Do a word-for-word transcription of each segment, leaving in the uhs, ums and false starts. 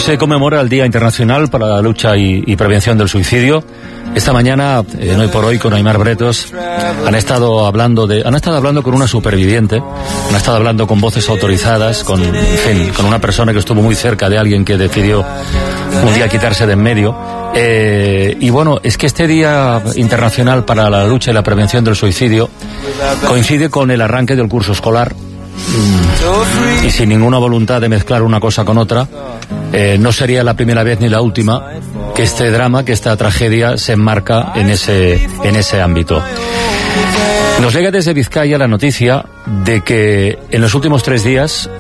se conmemora el Día Internacional para la Lucha y, y Prevención del Suicidio. Esta mañana, en Hoy por Hoy, con Aimar Bretos, han estado hablando de, han estado hablando con una superviviente, han estado hablando con voces autorizadas, con, en fin, con una persona que estuvo muy cerca de alguien que decidió un día quitarse de en medio. Eh, y bueno, es que este Día Internacional para la Lucha y la Prevención del Suicidio coincide con el arranque del curso escolar. Y sin ninguna voluntad de mezclar una cosa con otra, eh, no sería la primera vez ni la última que este drama, que esta tragedia se enmarca en ese, en ese ámbito. Nos llega desde Vizcaya la noticia de que en los últimos tres días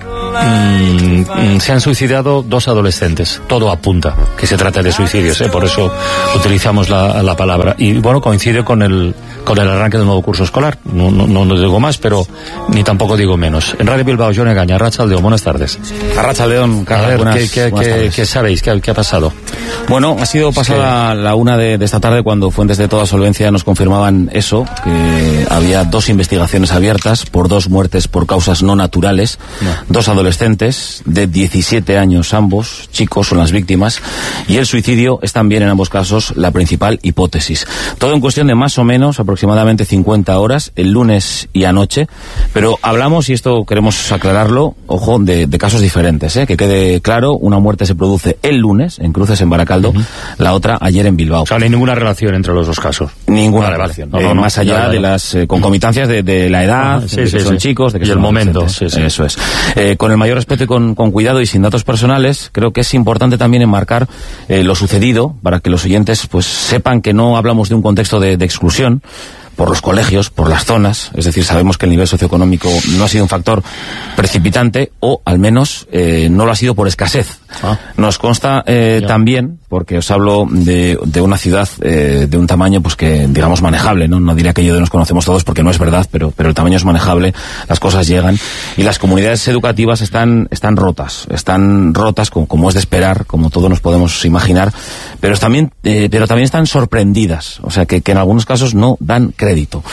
mmm, se han suicidado dos adolescentes. Todo apunta que se trata de suicidios, ¿eh? Por eso utilizamos la, la palabra. Y bueno, coincide con el con el arranque del nuevo curso escolar. No, no, no digo más, pero ni tampoco digo menos. En Radio Bilbao, Jon Egaña, Arratsaldeon, buenas tardes. Arratsaldeon, Carlos, buenas, ¿qué, qué, buenas qué, tardes. ¿Qué sabéis? ¿Qué, qué ha pasado? Bueno, ha sido pasada sí. la una de, de esta tarde cuando fuentes de toda solvencia nos confirmaban eso, que había dos investigaciones abiertas por dos muertes por causas no naturales, no. dos adolescentes de diecisiete años ambos, chicos, son las víctimas, y el suicidio es también en ambos casos la principal hipótesis. Todo en cuestión de más o menos aproximadamente cincuenta horas, el lunes y anoche, pero hablamos, y esto queremos aclararlo, ojo, de, de casos diferentes, ¿eh? Que quede claro, una muerte se produce el lunes en Cruces, en Baracaldo, uh-huh. la otra ayer en Bilbao. O sea, no hay ninguna relación entre los dos casos. Ninguna vale, relación. Vale. Eh, No, no, más allá vale, vale. de las eh, concomitancias de, de la edad, uh-huh. sí, de que sí, son sí. chicos, de que y son el momento. Sí, sí. Eso es. Eh, con el mayor respeto y con, con cuidado y sin datos personales, creo que es importante también enmarcar eh, lo sucedido para que los oyentes pues sepan que no hablamos de un contexto de, de exclusión por los colegios, por las zonas, es decir, sabemos que el nivel socioeconómico no ha sido un factor precipitante, o al menos eh, no lo ha sido por escasez. Ah. Nos consta eh, también, porque os hablo de, de una ciudad eh, de un tamaño pues que, digamos, manejable, ¿no? No diría que yo nos conocemos todos porque no es verdad, pero, pero el tamaño es manejable, las cosas llegan, y las comunidades educativas están, están rotas, están rotas como, como es de esperar, como todos nos podemos imaginar, pero también, eh, pero también están sorprendidas, o sea que, que en algunos casos no dan crédito.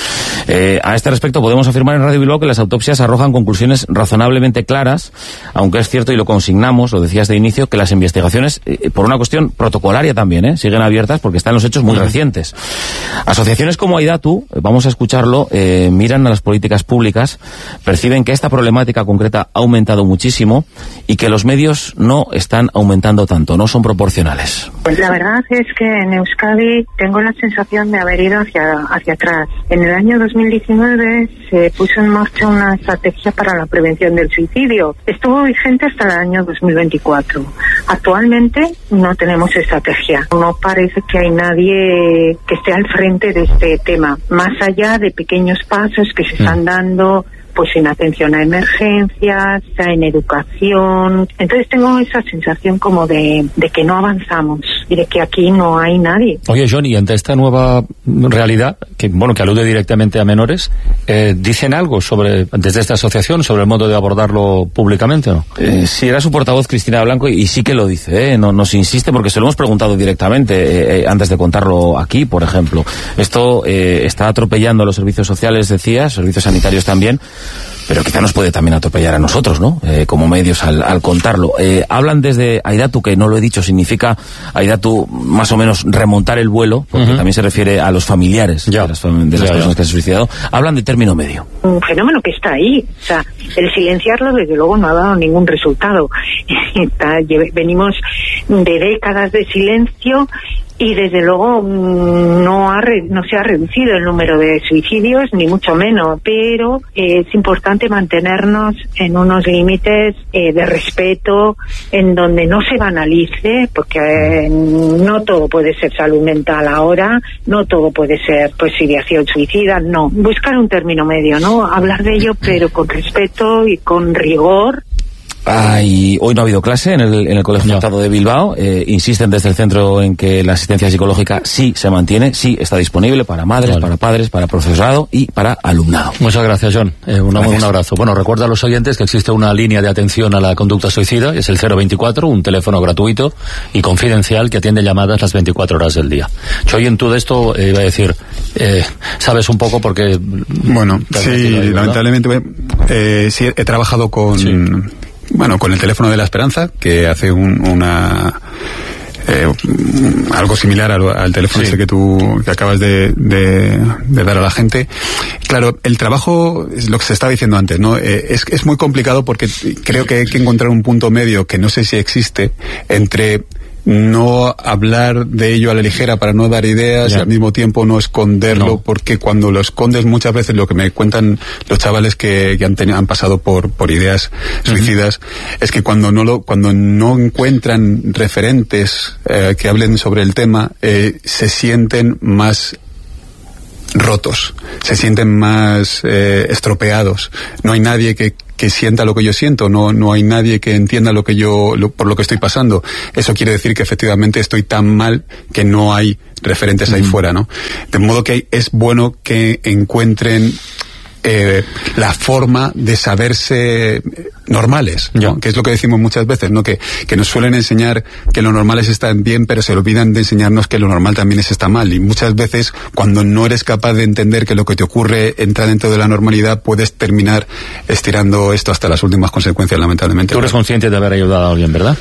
Eh, a este respecto podemos afirmar en Radio Bilbao que las autopsias arrojan conclusiones razonablemente claras, aunque es cierto, y lo consignamos, lo decías de inicio, que las investigaciones, eh, por una cuestión protocolaria también, eh, siguen abiertas porque están los hechos muy recientes. Asociaciones como Aidatu, eh, vamos a escucharlo, eh, miran a las políticas públicas, perciben que esta problemática concreta ha aumentado muchísimo y que los medios no están aumentando tanto, no son proporcionales. Pues la verdad es que en Euskadi tengo la sensación de haber ido hacia, hacia atrás. En el año dos mil diecinueve se puso en marcha una estrategia para la prevención del suicidio. Estuvo vigente hasta el año dos mil veinticuatro. Actualmente no tenemos estrategia. No parece que hay nadie que esté al frente de este tema, más allá de pequeños pasos que se están dando pues en atención a emergencias, en educación. Entonces tengo esa sensación como de, de que no avanzamos y de que aquí no hay nadie. Oye, Johnny, ante esta nueva realidad, que bueno, que alude directamente a menores, eh, ¿dicen algo sobre, desde esta asociación, sobre el modo de abordarlo públicamente o no? Eh, sí, era su portavoz Cristina Blanco y, y sí que lo dice, ¿eh? No, nos insiste porque se lo hemos preguntado directamente eh, eh, antes de contarlo aquí, por ejemplo. Esto eh, está atropellando a los servicios sociales, decía, servicios sanitarios también, pero quizá nos puede también atropellar a nosotros, ¿no? Eh, como medios al, al contarlo. Eh, hablan desde Aidatu, que no lo he dicho, significa Aidatu más o menos remontar el vuelo, porque uh-huh. también se refiere a los familiares ya. de las, de las ya, personas ya. que se han suicidado. Hablan de término medio. Un fenómeno que está ahí. O sea, el silenciarlo desde luego no ha dado ningún resultado. Está, venimos de décadas de silencio y desde luego no ha re, no se ha reducido el número de suicidios, ni mucho menos, pero eh, es importante mantenernos en unos límites eh, de respeto, en donde no se banalice, porque eh, no todo puede ser salud mental ahora, no todo puede ser pues ideación suicida, no. Buscar un término medio, ¿no? Hablar de ello, pero con respeto y con rigor. Ah, y hoy no ha habido clase en el, en el Colegio no. Estado de Bilbao. Eh, insisten desde el centro en que la asistencia psicológica sí se mantiene, sí está disponible para madres, vale. para padres, para profesorado y para alumnado. Muchas gracias, John. Eh, una, gracias. Un abrazo. Bueno, recuerda a los oyentes que existe una línea de atención a la conducta suicida, es el cero veinticuatro, un teléfono gratuito y confidencial que atiende llamadas las veinticuatro horas del día. Choy, en todo esto, eh, iba a decir, eh, sabes un poco porque... Bueno, sí, ahí, lamentablemente, eh, sí, he trabajado con... Sí. bueno, con el teléfono de la esperanza, que hace un, una... Eh, algo similar al, al teléfono sí. ese que tú que acabas de, de, de dar a la gente. Claro, el trabajo es lo que se estaba diciendo antes, ¿no? Eh, es, es muy complicado porque creo que hay que encontrar un punto medio que no sé si existe entre no hablar de ello a la ligera para no dar ideas yeah. y al mismo tiempo no esconderlo, no. porque cuando lo escondes muchas veces, lo que me cuentan los chavales que, que han, tenido, han pasado por, por ideas suicidas, uh-huh. es que cuando no lo, cuando no encuentran referentes eh, que hablen sobre el tema, eh, se sienten más rotos, se sienten más eh, estropeados. No hay nadie que que sienta lo que yo siento, no no hay nadie que entienda lo que yo lo, por lo que estoy pasando. Eso quiere decir que efectivamente estoy tan mal que no hay referentes ahí uh-huh. fuera, ¿no? De modo que es bueno que encuentren eh, la forma de saberse normales, ¿no? Yeah. Que es lo que decimos muchas veces, ¿no? Que, que nos suelen enseñar que lo normales está bien, pero se olvidan de enseñarnos que lo normal también es está mal. Y muchas veces, cuando no eres capaz de entender que lo que te ocurre entra dentro de la normalidad, puedes terminar estirando esto hasta las últimas consecuencias, lamentablemente. Tú eres consciente de haber ayudado a alguien, ¿verdad?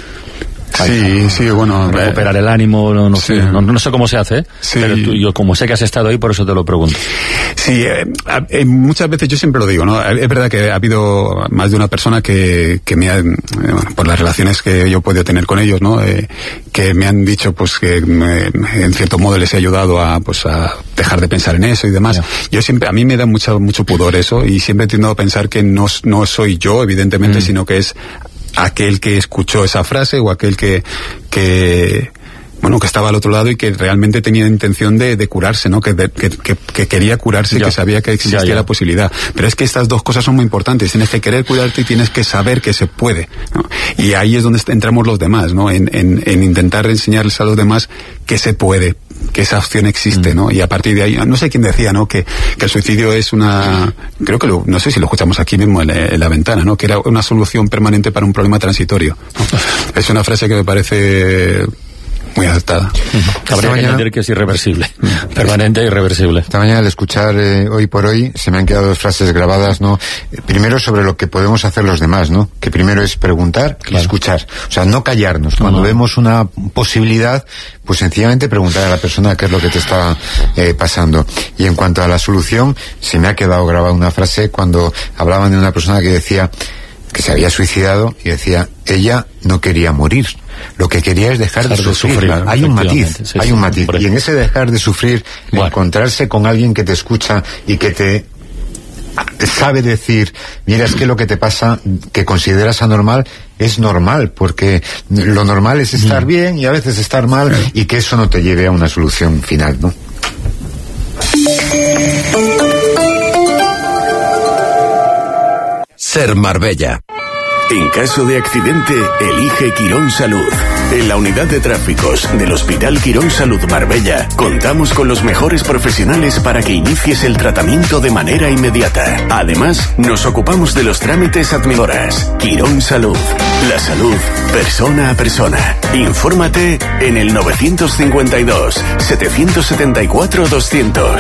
Sí, sí, bueno... Recuperar el ánimo, no, no, sí. sé, no, no sé cómo se hace, ¿eh? Sí. Pero tú, yo como sé que has estado ahí, por eso te lo pregunto. Sí, eh, eh, muchas veces yo siempre lo digo, ¿no? Es verdad que ha habido más de una persona que, que me ha, eh, bueno, por las relaciones que yo he podido tener con ellos, ¿no? Eh, que me han dicho, pues, que me, en cierto modo les he ayudado a, pues, a dejar de pensar en eso y demás. Yeah. Yo siempre, a mí me da mucho, mucho pudor eso, y siempre tiendo a pensar que no, no soy yo, evidentemente, mm. sino que es aquel que escuchó esa frase o aquel que, que, bueno, que estaba al otro lado y que realmente tenía intención de, de curarse, ¿no? Que, de, que, que, que quería curarse, ya. que sabía que existía ya, ya. la posibilidad. Pero es que estas dos cosas son muy importantes. Tienes que querer curarte y tienes que saber que se puede, ¿no? Y ahí es donde entramos los demás, ¿no? En, en, en intentar enseñarles a los demás que se puede, que esa opción existe, ¿no? Y a partir de ahí, no sé quién decía, ¿no? Que, que el suicidio es una, creo que lo, no sé si lo escuchamos aquí mismo en, en la ventana, ¿no? Que era una solución permanente para un problema transitorio, ¿no? Es una frase que me parece muy acertada. Uh-huh. Habría que entender que es irreversible, permanente e irreversible. Esta mañana al escuchar eh, Hoy por Hoy se me han quedado dos frases grabadas, ¿no? Primero sobre lo que podemos hacer los demás, ¿no? Que primero es preguntar claro. y escuchar. O sea, no callarnos. Cuando no. vemos una posibilidad, pues sencillamente preguntar a la persona qué es lo que te está eh, pasando. Y en cuanto a la solución, se me ha quedado grabada una frase cuando hablaban de una persona que decía que se había suicidado y decía, ella no quería morir. Lo que quería es dejar, dejar de, de sufrir. sufrir hay un matiz, sí, hay sí, un matiz. Y en ese dejar de sufrir, bueno. encontrarse con alguien que te escucha y que te sabe decir, mira, es que lo que te pasa, que consideras anormal, es normal, porque lo normal es estar mm. bien y a veces estar mal, y que eso no te lleve a una solución final, ¿no? Ser Marbella. En caso de accidente, elige Quirón Salud. En la unidad de tráficos del Hospital Quirón Salud Marbella, contamos con los mejores profesionales para que inicies el tratamiento de manera inmediata. Además, nos ocupamos de los trámites administrativos. Quirón Salud. La salud, persona a persona. Infórmate en el nueve cinco dos, siete siete cuatro, doscientos.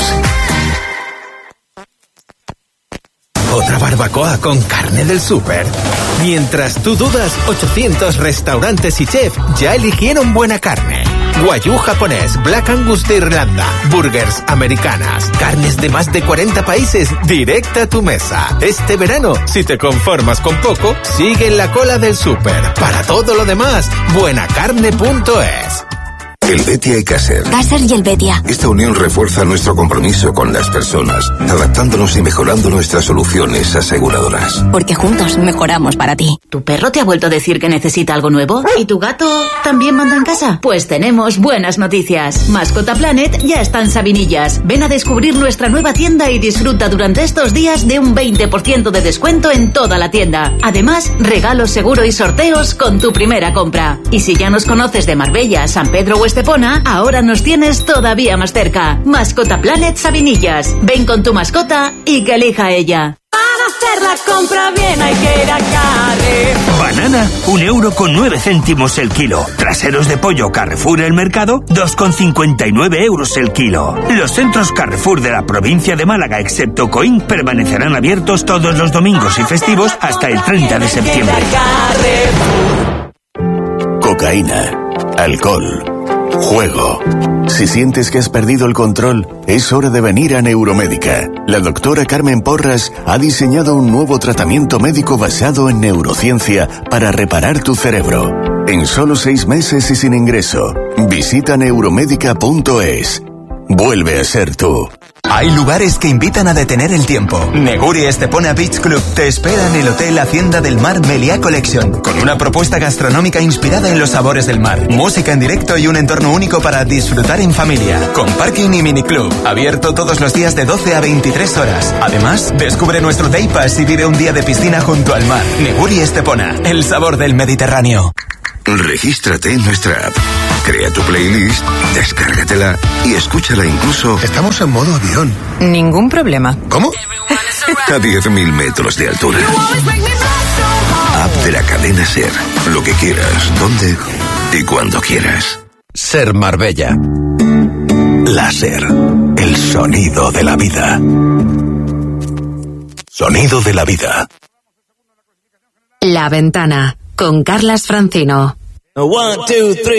Otra barbacoa con carne del súper. Mientras tú dudas, ochocientos restaurantes y chefs ya eligieron buena carne. Wagyu japonés, Black Angus de Irlanda, burgers americanas, carnes de más de cuarenta países, directa a tu mesa. Este verano, si te conformas con poco, sigue en la cola del súper. Para todo lo demás, buenacarne punto es. El Betia y Caser. Caser y el Betia. Esta unión refuerza nuestro compromiso con las personas, adaptándonos y mejorando nuestras soluciones aseguradoras. Porque juntos mejoramos para ti. ¿Tu perro te ha vuelto a decir que necesita algo nuevo? ¿Y tu gato también manda en casa? Pues tenemos buenas noticias. Mascota Planet ya está en Sabinillas. Ven a descubrir nuestra nueva tienda y disfruta durante estos días de un veinte por ciento de descuento en toda la tienda. Además, regalos seguro y sorteos con tu primera compra. Y si ya nos conoces de Marbella, San Pedro o Estepona, ahora nos tienes todavía más cerca. Mascota Planet Sabinillas. Ven con tu mascota y que elija ella. hacer la compra bien hay que ir a Carrefour. Banana, un euro con nueve céntimos el kilo. Traseros de pollo Carrefour El Mercado, dos con cincuenta y nueve euros el kilo. Los centros Carrefour de la provincia de Málaga, excepto Coín, permanecerán abiertos todos los domingos y festivos hasta el treinta de septiembre. Cocaína, alcohol, juego. Si sientes que has perdido el control, es hora de venir a Neuromédica. La doctora Carmen Porras ha diseñado un nuevo tratamiento médico basado en neurociencia para reparar tu cerebro. En solo seis meses y sin ingreso. Visita neuromédica punto es. Vuelve a ser tú. Hay lugares que invitan a detener el tiempo. Neguri Estepona Beach Club te espera en el Hotel Hacienda del Mar Meliá Collection, con una propuesta gastronómica inspirada en los sabores del mar, música en directo y un entorno único para disfrutar en familia, con parking y miniclub, abierto todos los días de doce a veintitrés horas. Además, descubre nuestro Day Pass y vive un día de piscina junto al mar. Neguri Estepona, el sabor del Mediterráneo. Regístrate en nuestra app, crea tu playlist, descárgatela y escúchala incluso... Estamos en modo avión. Ningún problema. ¿Cómo? A diez mil metros de altura. App de la cadena SER. Lo que quieras, donde y cuando quieras. SER Marbella. La SER, el sonido de la vida. Sonido de la vida. La Ventana, con Carlas Francino. One, two, three.